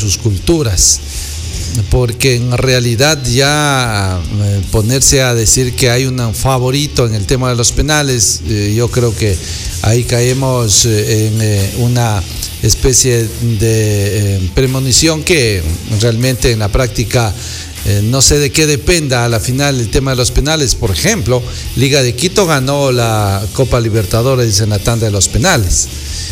sus culturas, porque en realidad ya ponerse a decir que hay un favorito en el tema de los penales, yo creo que ahí caemos en una especie de premonición que realmente en la práctica no sé de qué dependa a la final el tema de los penales. Por ejemplo, Liga de Quito ganó la Copa Libertadores en la tanda de los penales.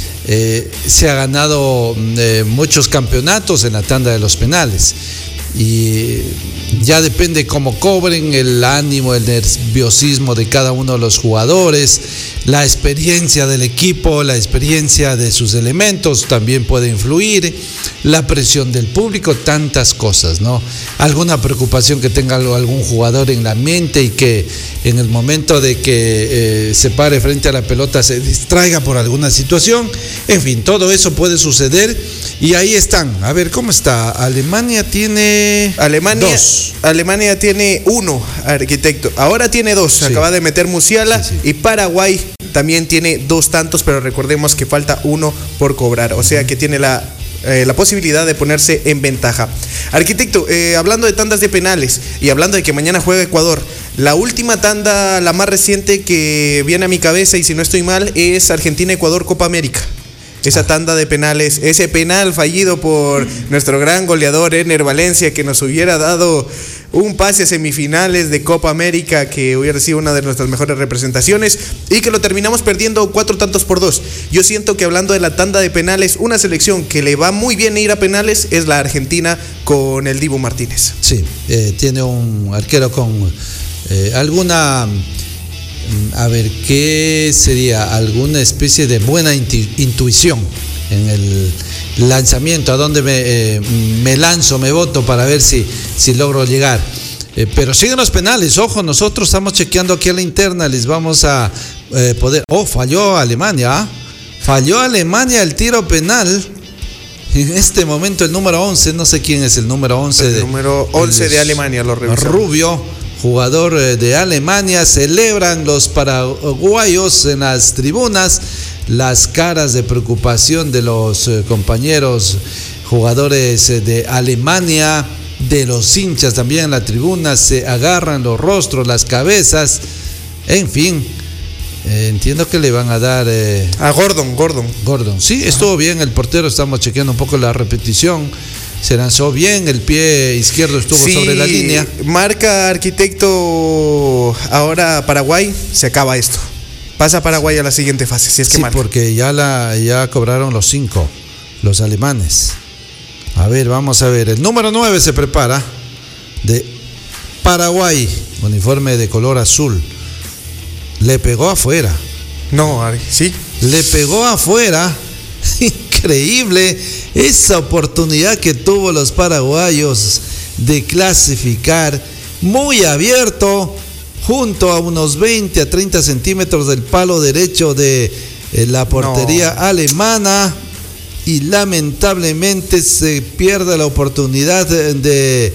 Se ha ganado muchos campeonatos en la tanda de los penales. Y ya depende cómo cobren, el ánimo, el nerviosismo de cada uno de los jugadores, la experiencia del equipo, la experiencia de sus elementos también puede influir, la presión del público, tantas cosas, ¿no? Alguna preocupación que tenga algún jugador en la mente y que en el momento de que se pare frente a la pelota se distraiga por alguna situación. En fin, todo eso puede suceder y ahí están. A ver, ¿cómo está? Alemania tiene dos. Alemania tiene uno, arquitecto. Ahora tiene dos. Sí. Acaba de meter Musiala. Sí. Y Paraguay también tiene 2 tantos, pero recordemos que falta uno por cobrar. O sea que tiene la posibilidad de ponerse en ventaja. Arquitecto, hablando de tandas de penales y hablando de que mañana juega Ecuador, la última tanda, la más reciente que viene a mi cabeza, y si no estoy mal, es Argentina-Ecuador Copa América. Esa tanda de penales, ese penal fallido por nuestro gran goleador Ener Valencia, que nos hubiera dado un pase a semifinales de Copa América, que hubiera sido una de nuestras mejores representaciones, y que lo terminamos perdiendo 4-2. Yo siento que, hablando de la tanda de penales, una selección que le va muy bien ir a penales es la Argentina con el Dibu Martínez. Sí, tiene un arquero con alguna... A ver, ¿qué sería? Alguna especie de buena intuición en el lanzamiento, a dónde me lanzo, me boto para ver si logro llegar. Pero siguen los penales, ojo, nosotros estamos chequeando aquí a la interna, les vamos a poder... falló Alemania, falló Alemania el tiro penal. En este momento el número 11, no sé quién es el número 11. El número 11 de Alemania, lo revisamos. Rubio, jugador de Alemania. Celebran los paraguayos en las tribunas, las caras de preocupación de los compañeros jugadores de Alemania, de los hinchas también en la tribuna, se agarran los rostros, las cabezas, en fin. Entiendo que le van a dar a Gordon. Sí, estuvo bien el portero, estamos chequeando un poco la repetición. Se lanzó bien, el pie izquierdo estuvo sobre la línea. Marca, arquitecto, ahora Paraguay, se acaba esto. Pasa Paraguay a la siguiente fase, si es que marca. Porque ya cobraron los 5, los alemanes. A ver, vamos a ver. El número 9 se prepara, de Paraguay, uniforme de color azul. Le pegó afuera. No, Ari, sí. Le pegó afuera. Increíble esa oportunidad que tuvo los paraguayos de clasificar, muy abierto, junto a unos 20 a 30 centímetros del palo derecho de la portería alemana, y lamentablemente se pierde la oportunidad de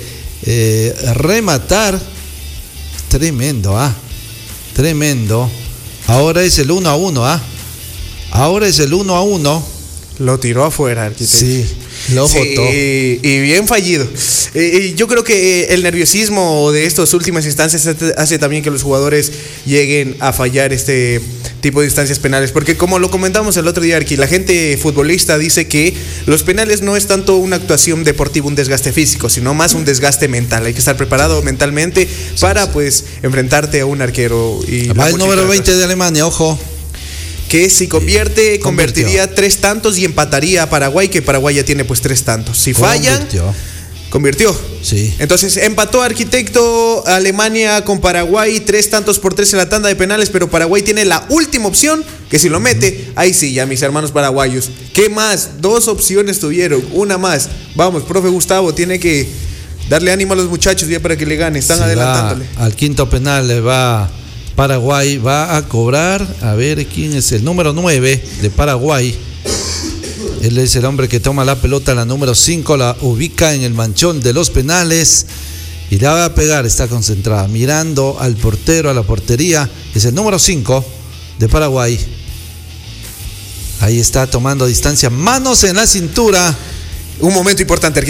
rematar. Tremendo, tremendo. Ahora es el 1-1, ahora es el 1-1. Lo tiró afuera, arquitecto. Sí, lo botó. Y bien fallido. Yo creo que el nerviosismo de estas últimas instancias hace también que los jugadores lleguen a fallar este tipo de instancias penales. Porque, como lo comentamos el otro día, Arqui, la gente futbolista dice que los penales no es tanto una actuación deportiva, un desgaste físico, sino más un desgaste mental. Hay que estar preparado mentalmente para pues enfrentarte a un arquero. Y va el número 20 de Alemania, ojo. Que si convertiría 3 tantos y empataría a Paraguay, que Paraguay ya tiene pues 3 tantos. Si fallan, convirtió. Sí. Entonces empató, arquitecto, Alemania con Paraguay, 3-3 en la tanda de penales, pero Paraguay tiene la última opción, que si lo mete, ahí sí, ya mis hermanos paraguayos. ¿Qué más? 2 opciones tuvieron, una más. Vamos, profe Gustavo, tiene que darle ánimo a los muchachos ya para que le gane. Están adelantándole. Al quinto penal le va... Paraguay va a cobrar, a ver quién es el número 9 de Paraguay. Él es el hombre que toma la pelota, la número 5, la ubica en el manchón de los penales y la va a pegar. Está concentrada, mirando al portero, a la portería. Es el número 5 de Paraguay. Ahí está tomando distancia, manos en la cintura. Un momento importante.